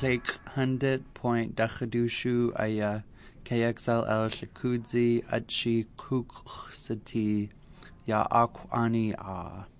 Clake Hundit Point Dachadushu Aya KXLL Shakudzi Achi Kuksati Ya Akwani A